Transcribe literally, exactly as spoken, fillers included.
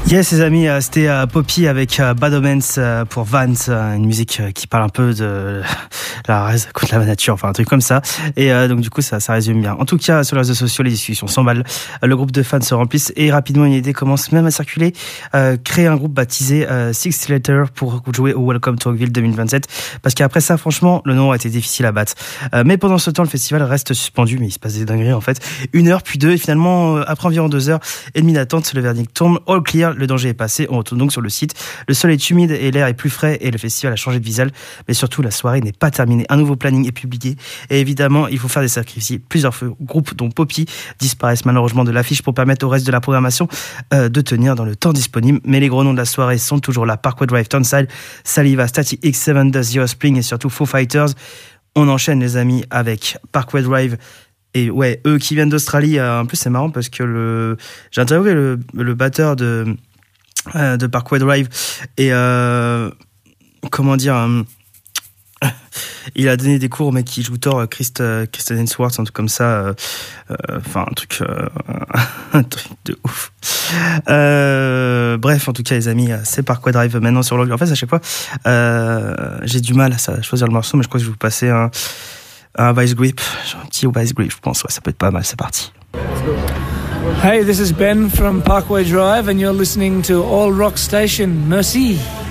Yes, les amis, euh, c'était euh, Poppy avec euh, Bad Omens euh, pour Vance, euh, une musique euh, qui parle un peu de la race contre la nature, enfin un truc comme ça. Et euh, donc du coup, ça, ça résume bien. En tout cas, sur les réseaux sociaux, les discussions s'emballent. Euh, le groupe de fans se remplissent et rapidement une idée commence même à circuler. Euh, créer un groupe baptisé euh, Six Letter pour jouer au Welcome to Rockville deux mille vingt-sept. Parce qu'après ça, franchement, le nom a été difficile à battre. Euh, mais pendant ce temps, le festival reste suspendu, mais il se passe des dingueries en fait. Une heure puis deux, et finalement, euh, après environ deux heures et demie d'attente, le verdict tombe. All clear. Le danger est passé, on retourne donc sur le site. Le sol est humide et l'air est plus frais et le festival a changé de visage. Mais surtout, la soirée n'est pas terminée. Un nouveau planning est publié et évidemment, il faut faire des sacrifices. Plusieurs groupes, dont Poppy, disparaissent malheureusement de l'affiche pour permettre au reste de la programmation euh, de tenir dans le temps disponible. Mais les gros noms de la soirée sont toujours là. Parkway Drive, Townside, Saliva, Static X, Seven Dust, Zero Spring et surtout Foo Fighters. On enchaîne les amis avec Parkway Drive. Et ouais, eux qui viennent d'Australie, euh, en plus c'est marrant parce que le j'ai interviewé le, le batteur de euh, de Parkway Drive et euh, comment dire, euh, il a donné des cours au mec qui joue Thor, Christ, Kristen Hemsworth, un truc comme ça, enfin euh, un truc euh, un truc de ouf. Euh, bref, en tout cas les amis, c'est Parkway Drive maintenant sur l'angle. En fait à chaque fois euh, j'ai du mal à choisir le morceau, mais je crois que je vais vous passer un un Vice Grip, un petit Vice Grip, je pense. Ouais, ça peut être pas mal. C'est parti. Hey, this is Ben from Parkway Drive, and you're listening to All Rock Station. Merci.